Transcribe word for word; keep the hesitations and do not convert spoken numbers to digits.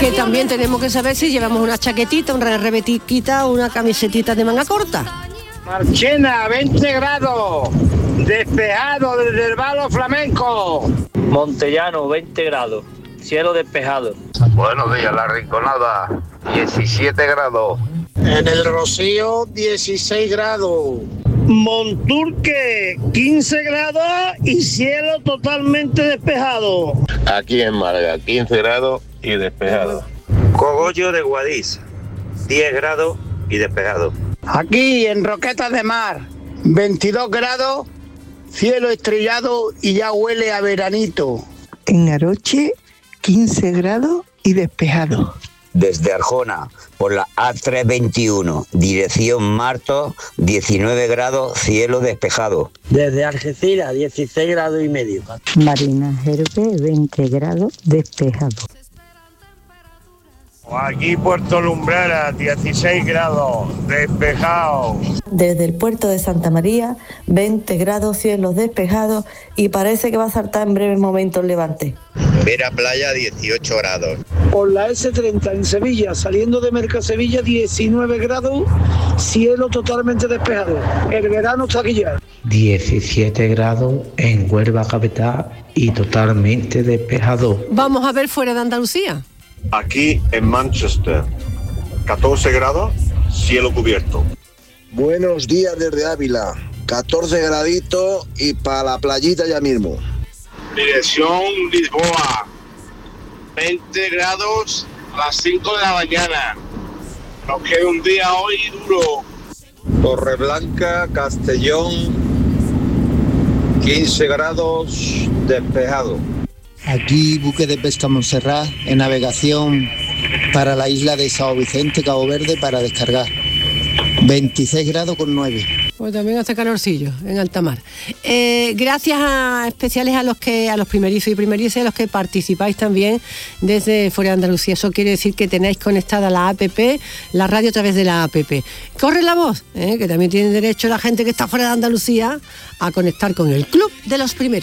Que también tenemos que saber si llevamos una chaquetita, una rebetiquita o una camisetita de manga corta. Marchena, veinte grados, despejado desde el Valo Flamenco. Montellano, veinte grados, cielo despejado. Buenos días, La Rinconada, diecisiete grados. En el Rocío, dieciséis grados. Monturque, quince grados y cielo totalmente despejado. Aquí en Málaga, quince grados y despejado. Cogollo de Guadix, diez grados y despejado. Aquí en Roquetas de Mar, veintidós grados, cielo estrellado y ya huele a veranito. En Aroche, quince grados y despejado. Desde Arjona, por la A trescientos veintiuno, dirección Martos, diecinueve grados, cielo despejado. Desde Algeciras, dieciséis grados y medio. Marina Gerbe, veinte grados, despejado. Aquí Puerto Lumbreras, dieciséis grados, despejado. Desde el puerto de Santa María, veinte grados, cielos despejados y parece que va a saltar en breve momento el levante. Vera Playa, dieciocho grados. Por la ese treinta en Sevilla, saliendo de Mercasevilla, diecinueve grados, cielo totalmente despejado. El verano está aquí ya. diecisiete grados en Huelva capital y totalmente despejado. Vamos a ver fuera de Andalucía. Aquí en Manchester, catorce grados, cielo cubierto. Buenos días desde Ávila, catorce graditos y para la playita ya mismo. Dirección Lisboa, veinte grados a las cinco de la mañana. Nos queda un día hoy duro. Torreblanca, Castellón, quince grados, despejado. Aquí, buque de pesca Montserrat, en navegación para la isla de Sao Vicente, Cabo Verde, para descargar. veintiséis grados con nueve. Pues también hace calorcillo en alta mar. Eh, gracias a especiales a los que a los primerizos y primerizas, a los que participáis también desde fuera de Andalucía. Eso quiere decir que tenéis conectada la app, la radio a través de la app. Corre la voz, eh, que también tiene derecho la gente que está fuera de Andalucía a conectar con el Club de los Primeros.